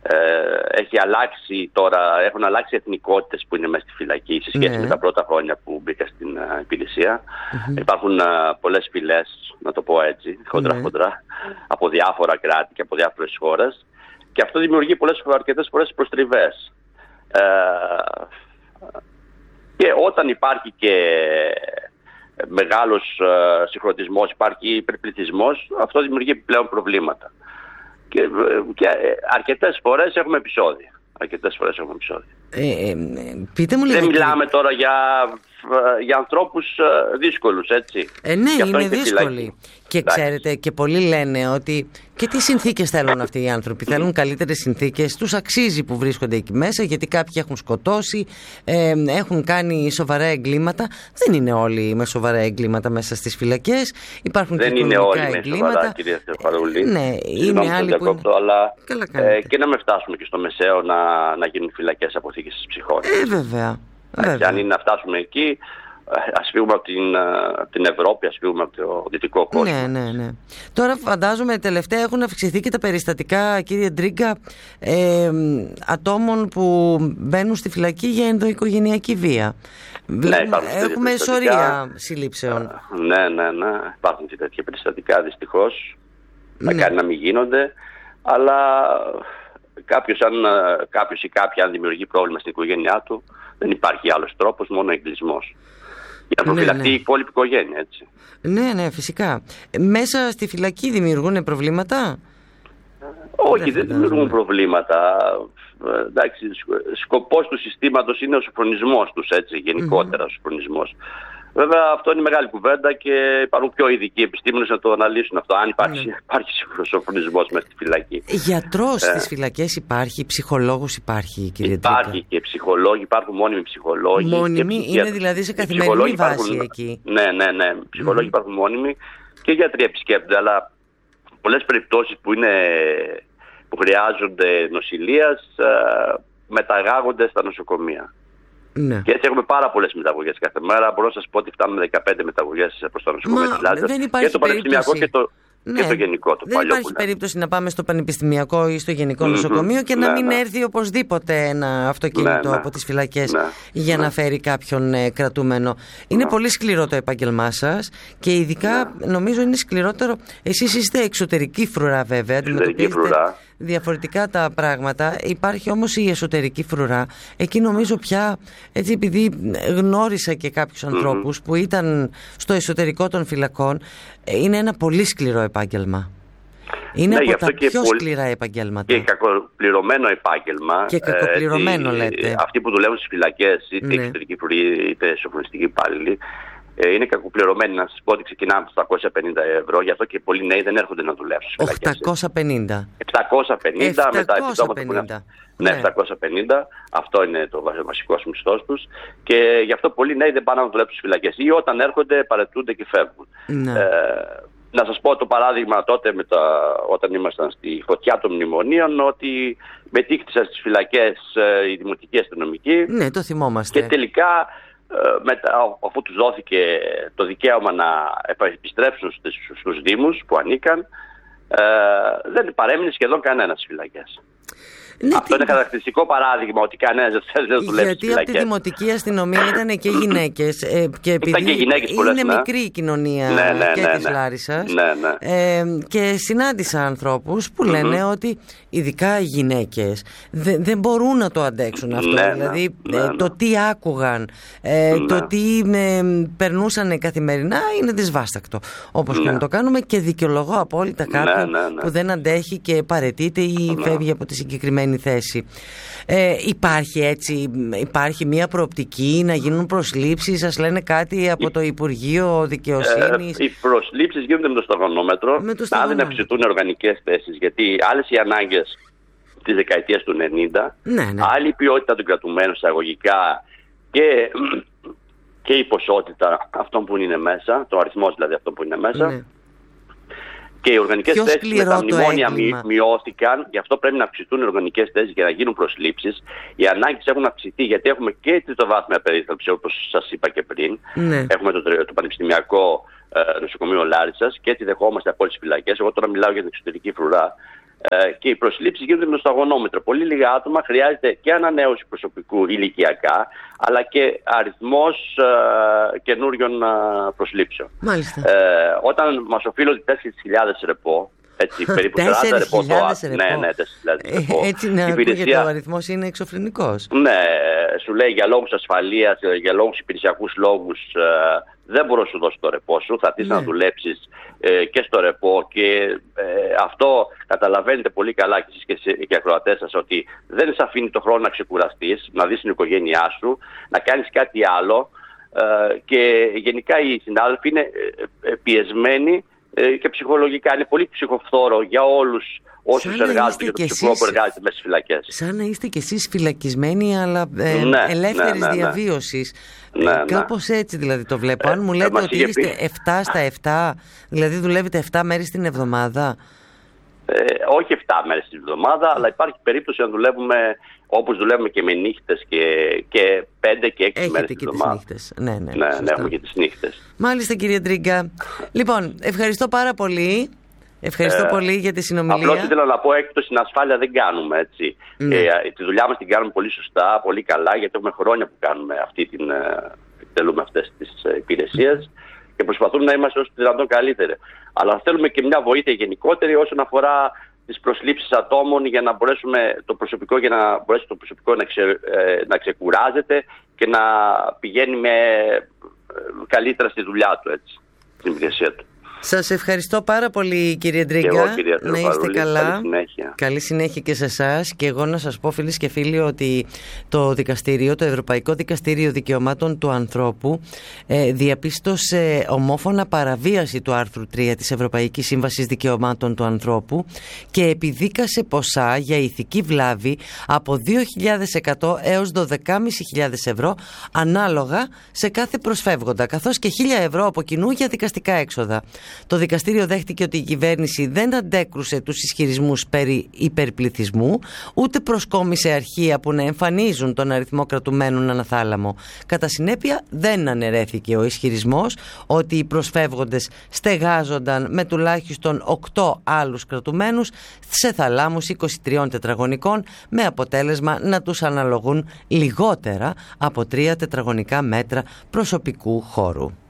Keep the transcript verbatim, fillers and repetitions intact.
Ε, έχει αλλάξει τώρα, έχουν αλλάξει εθνικότητες που είναι μέσα στη φυλακή σε σχέση ναι. με τα πρώτα χρόνια που μπήκα στην uh, υπηρεσία. Mm-hmm. Υπάρχουν uh, πολλές φυλές, να το πω έτσι, χοντρά-χοντρά, ναι. από διάφορα κράτη και από διάφορες χώρες. Και αυτό δημιουργεί πολλές, αρκετές φορές προστριβές. Ε, και όταν υπάρχει και μεγάλος uh, συγχρονισμός, υπάρχει υπερπληθυσμός, αυτό δημιουργεί πλέον προβλήματα. Και, και αρκετές φορές έχουμε επεισόδια. Αρκετές φορές έχουμε επεισόδια. Ε, ε, πείτε μου λίγο. Δεν μιλάμε τώρα για, για ανθρώπους δύσκολους, έτσι. Ε, ναι, είναι δύσκολοι. Και Εντάξει. Ξέρετε, και πολλοί λένε ότι και τι συνθήκες θέλουν αυτοί οι άνθρωποι. Θέλουν καλύτερες συνθήκες. Τους αξίζει που βρίσκονται εκεί μέσα, γιατί κάποιοι έχουν σκοτώσει, ε, έχουν κάνει σοβαρά εγκλήματα. Δεν είναι όλοι με σοβαρά εγκλήματα μέσα στις φυλακές. Υπάρχουν Δεν και είναι οικονομικά όλοι εγκλήματα. Με σοβαρά, κυρία Θεοφαρούλη. Ναι, είναι άλλοι που είναι... αλλά ε, και να μην φτάσουμε και στο μεσαίο να, να γίνουν φυλακές αποθήκες της ψυχότητας. Ε, βέβαια. βέβαια. Αν είναι να φτάσουμε εκεί, ας φύγουμε από την, την Ευρώπη, ας φύγουμε από το δυτικό κόσμο. Ναι, ναι, ναι. Τώρα φαντάζομαι τελευταία έχουν αυξηθεί και τα περιστατικά, κύριε Ντρίγκα, ε, ατόμων που μπαίνουν στη φυλακή για ενδοοικογενειακή βία. Ναι, έχουμε σωρία συλλήψεων. Ναι, ναι, ναι. Υπάρχουν και τέτοια περιστατικά, δυστυχώς. Ναι. Να κάνει να μην γίνονται. Αλλά κάποιος, αν, κάποιος ή κάποια αν δημιουργεί πρόβλημα στην οικογένειά του, δεν υπάρχει άλλος τρόπος, μόνο εγκλισμός. Για να προφυλαχτεί ναι, ναι. η υπόλοιπη οικογένεια, έτσι. Ναι, ναι, φυσικά. Μέσα στη φυλακή δημιουργούν προβλήματα? Όχι, δεν, δεν δημιουργούν προβλήματα. Εντάξει, σκοπός του συστήματος είναι ο σοφρονισμός τους, έτσι, γενικότερα mm-hmm. ο σοφρονισμός. Βέβαια αυτό είναι μεγάλη κουβέντα και υπάρχουν πιο ειδικοί επιστήμονες να το αναλύσουν αυτό, αν υπάρχει, ναι. υπάρχει σοφρονισμός μέσα στη φυλακή. Γιατρός ε, στις φυλακές υπάρχει, ψυχολόγος υπάρχει, κύριε Ντρίγκα? Υπάρχει και ψυχολόγοι, υπάρχουν μόνιμοι ψυχολόγοι. Μόνιμοι, και είναι δηλαδή σε καθημερινή βάση υπάρχουν, εκεί? Ναι, ναι, ναι, ψυχολόγοι mm-hmm. υπάρχουν μόνιμοι και γιατροί επισκέπτονται, αλλά πολλές περιπτώσεις που, είναι, που χρειάζονται νοσηλείας μεταγάγονται στα νοσοκομεία. Ναι. Και έτσι έχουμε πάρα πολλές μεταγωγές κάθε μέρα. Μπορώ να σας πω ότι φτάνουμε δεκαπέντε μεταγωγές προς το νοσοκομείο της Λάριζας. Και το πανεπιστημιακό και το, ναι. και το γενικό. Το δεν παλιό υπάρχει περίπτωση να πάμε στο πανεπιστημιακό ή στο γενικό mm-hmm. νοσοκομείο και να ναι, μην ναι. έρθει οπωσδήποτε ένα αυτοκίνητο ναι, ναι. από τις φυλακές ναι, για ναι. να φέρει κάποιον ε, κρατούμενο. Είναι ναι. πολύ σκληρό το επάγγελμά σας και ειδικά ναι. νομίζω είναι σκληρότερο. Εσείς είστε εξωτερική φρουρά, βέβαια. Εξωτερική φρουρά. Διαφορετικά τα πράγματα. Υπάρχει όμως η εσωτερική φρουρά. Εκεί νομίζω πια, έτσι, επειδή γνώρισα και κάποιους ανθρώπους mm-hmm. που ήταν στο εσωτερικό των φυλακών, είναι ένα πολύ σκληρό επάγγελμα. Είναι ναι, από τα πιο πολύ... σκληρά επαγγέλματα. Και κακοπληρωμένο επάγγελμα. Και κακοπληρωμένο ε, λέτε. Αυτοί που δουλεύουν στις φυλακές, είτε ναι. εξωτερική φρουρή είτε σοφρονιστικοί υπάλληλοι, είναι κακοπληρωμένοι. Να σας πω ότι ξεκινάμε από οκτακόσια πενήντα ευρώ, γι' αυτό και πολλοί νέοι δεν έρχονται να δουλέψουν στις φυλακές. οκτακόσια πενήντα. επτακόσια πενήντα με τα επιδόματα που είναι. Ναι, ναι, επτακόσια πενήντα. Αυτό είναι το βασικός μισθός τους. Και γι' αυτό πολλοί νέοι δεν πάνε να δουλέψουν στις φυλακές. Ή όταν έρχονται παρετούνται και φεύγουν. Ναι. Ε, να σας πω το παράδειγμα τότε με τα, όταν ήμασταν στη φωτιά των μνημονίων, ότι μετήχθησαν στις φυλακές ε, οι δημοτικοί αστυνομικοί. Ναι, το θυμόμαστε. Και τελικά, μετά, αφού τους δόθηκε το δικαίωμα να επιστρέψουν στους, στους δήμους που ανήκαν, ε, δεν παρέμεινε σχεδόν κανένας στις φυλακές. Ναι, αυτό τι... είναι χαρακτηριστικό παράδειγμα ότι κανένας δεν θέλει να δουλέψει στις φυλακές. Γιατί από τη δημοτική αστυνομία ήταν και γυναίκες ε, και επειδή και γυναίκες πολλές, είναι ναι. μικρή η κοινωνία ναι, ναι, και ναι, της ναι. Λάρισσας ναι, ναι. Ε, και συνάντησα ανθρώπους που λένε mm-hmm. ότι ειδικά οι γυναίκες δεν, δεν μπορούν να το αντέξουν αυτό. Ναι, δηλαδή ναι, ναι. το τι άκουγαν, ε, ναι. το τι ε, περνούσαν καθημερινά είναι δυσβάστακτο, όπως ναι. και να το κάνουμε, και δικαιολογώ απόλυτα κάποιον ναι, ναι, ναι. που δεν αντέχει και παραιτείται ή ναι. φεύγει από τη συγκεκριμένη θέση. Ε, υπάρχει έτσι, υπάρχει μια προοπτική να γίνουν προσλήψεις, σας λένε κάτι από το Υπουργείο Δικαιοσύνης? Ε, οι προσλήψεις γίνονται με το σταγονόμετρο, αν δεν αυξηθούν οργανικές θέσεις, γιατί άλλες οι ανάγκες της δεκαετίας του ενενήντα, ναι, ναι. άλλη η ποιότητα των κρατουμένων εισαγωγικά και, και η ποσότητα αυτών που είναι μέσα, το αριθμός δηλαδή αυτών που είναι μέσα. Ναι. Και οι οργανικές θέσεις με τα μνημόνια μειώθηκαν, γι' αυτό πρέπει να αυξηθούν οι οργανικές θέσεις για να γίνουν προσλήψεις. Οι ανάγκες έχουν αυξηθεί γιατί έχουμε και τριτοβάθμια περίθαλψη, όπως σας είπα και πριν. Ναι. Έχουμε το, το Πανεπιστημιακό ε, Νοσοκομείο Λάρισσας και έτσι δεχόμαστε από όλες τις φυλακές. Εγώ τώρα μιλάω για την εξωτερική φρουρά. και οι προσλήψεις γίνονται με το σταγονόμετρο. Πολύ λίγα άτομα, χρειάζεται και ανανέωση προσωπικού ηλικιακά, αλλά και αριθμός ε, καινούριων ε, προσλήψεων. Μάλιστα. Ε, όταν μας οφείλονται τέσσερις χιλιάδες ρεπό, έτσι περίπου σαράντα ρεπό το ναι, ναι, τέσσερις χιλιάδες ρεπό. Ε, έτσι να ακούγεται ο αριθμός είναι εξωφρενικός. Ναι, σου λέει για λόγους ασφαλείας, για λόγους υπηρεσιακούς λόγους, ε, δεν μπορώ να σου δώσω το ρεπό σου, θα έρθεις ναι. να δουλέψεις ε, και στο ρεπό και ε, αυτό καταλαβαίνετε πολύ καλά και εσείς και, και οι ακροατές σας, ότι δεν σε αφήνει το χρόνο να ξεκουραστείς, να δεις την οικογένειά σου, να κάνεις κάτι άλλο ε, και γενικά οι συνάδελφοι είναι ε, πιεσμένοι ε, και ψυχολογικά. Είναι πολύ ψυχοφθόρο για όλους όσους εργάζονται και το ψυχολόγο που εργάζεται μέσα στις φυλακές. Σαν να είστε κι εσείς φυλακισμένοι, αλλά ε, ναι, ελεύθερης ναι, ναι, ναι. διαβίωσης. Ναι, ναι. Κάπως έτσι δηλαδή το βλέπω. Αν μου λέτε ε, ότι είστε πει... επτά στα επτά, δηλαδή δουλεύετε επτά μέρες την εβδομάδα. Ε, όχι επτά μέρες την εβδομάδα, αλλά υπάρχει περίπτωση να δουλεύουμε όπως δουλεύουμε και με νύχτες και, και πέντε και έξι μέρες την εβδομάδα. Έχετε και τις νύχτες. Ναι, ναι, ναι, ναι, έχουμε και τις νύχτες. Μάλιστα, κύριε Ντρίγκα. Λοιπόν, ευχαριστώ πάρα πολύ. Ευχαριστώ ε, πολύ για τη συνομιλία. Απλώς ήθελα να πω, έκπτωση στην ασφάλεια δεν κάνουμε, έτσι. Ναι. Ε, τη δουλειά μας την κάνουμε πολύ σωστά, πολύ καλά, γιατί έχουμε χρόνια που κάνουμε αυτή την, εκτελούμε αυτές τις υπηρεσίες και προσπαθούμε να είμαστε όσο δυνατόν καλύτεροι. Αλλά θέλουμε και μια βοήθεια γενικότερη όσον αφορά τις προσλήψεις ατόμων για να μπορέσουμε το προσωπικό, για να μπορέσει το προσωπικό να, ξε, να ξεκουράζεται και να πηγαίνει με καλύτερα στη δουλειά του, έτσι, στην υπηρεσία του. Σας ευχαριστώ πάρα πολύ, κύριε Ντρίγκα. Εγώ, κυρία να είστε καλά. Καλή συνέχεια. Καλή συνέχεια και σε εσάς. Και εγώ να σας πω, φίλες και φίλοι, ότι το δικαστήριο, το Ευρωπαϊκό Δικαστήριο Δικαιωμάτων του Ανθρώπου, ε, διαπίστωσε ομόφωνα παραβίαση του άρθρου τρία της Ευρωπαϊκής Σύμβασης Δικαιωμάτων του Ανθρώπου και επιδίκασε ποσά για ηθική βλάβη από δύο χιλιάδες εκατό έως δώδεκα χιλιάδες πεντακόσια ευρώ ανάλογα σε κάθε προσφεύγοντα, καθώς και χίλια ευρώ από κοινού για δικαστικά έξοδα. Το δικαστήριο δέχτηκε ότι η κυβέρνηση δεν αντέκρουσε τους ισχυρισμούς περί υπερπληθυσμού, ούτε προσκόμισε αρχεία που να εμφανίζουν τον αριθμό κρατουμένων αναθάλαμο. Κατά συνέπεια, δεν αναιρέθηκε ο ισχυρισμός ότι οι προσφεύγοντες στεγάζονταν με τουλάχιστον οκτώ άλλους κρατουμένους σε θαλάμους είκοσι τριών τετραγωνικών, με αποτέλεσμα να τους αναλογούν λιγότερα από τρία τετραγωνικά μέτρα προσωπικού χώρου.